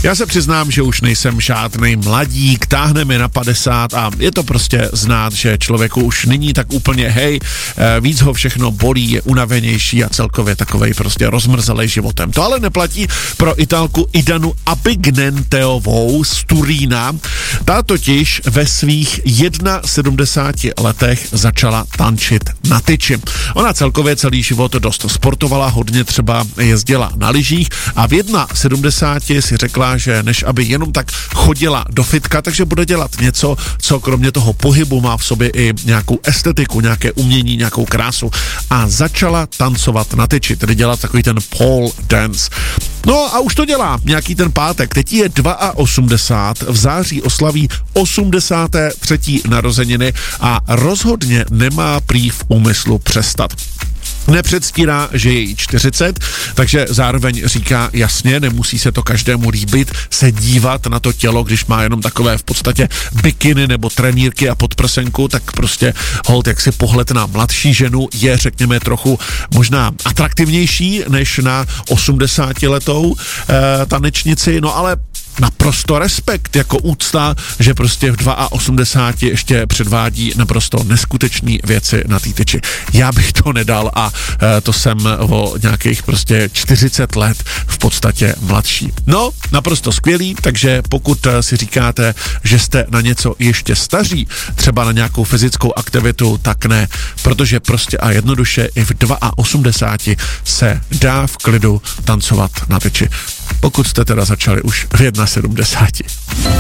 Já se přiznám, že už nejsem žádnej mladík, táhne mi na 50 a je to prostě znát, že člověku už není tak úplně víc ho všechno bolí, je unavenější a celkově takovej prostě rozmrzelej životem. To ale neplatí pro Italku Idanu Apignenteovou z Turína. Ta totiž ve svých 71 letech začala tančit na tyči. Ona celkově celý život dost sportovala, hodně třeba jezdila na lyžích a v 71 si řekla, že než aby jenom tak chodila do fitka, takže bude dělat něco, co kromě toho pohybu má v sobě i nějakou estetiku, nějaké umění, nějakou krásu a začala tancovat na tyči, tedy dělat takový ten pole dance. No a už to dělá nějaký ten pátek, teď je 82, v září oslaví 83. narozeniny a rozhodně nemá prý v úmyslu přestat. Nepředstírá, že je jí 40, takže zároveň říká jasně, nemusí se to každému líbit, se dívat na to tělo, když má jenom takové v podstatě bikiny nebo trenýrky a podprsenku, tak prostě holt jaksi pohled na mladší ženu je, řekněme, trochu možná atraktivnější než na 80letou tanečnici, no ale naprosto respekt, jako úcta, že prostě v 82 ještě předvádí naprosto neskutečný věci na té tyči. Já bych to nedal a to jsem o nějakých prostě 40 let v podstatě mladší. No, naprosto skvělý, takže pokud si říkáte, že jste na něco ještě staří, třeba na nějakou fyzickou aktivitu, tak ne, protože prostě a jednoduše i v 82 se dá v klidu tancovat na tyči. Pokud jste teda začali už v 71.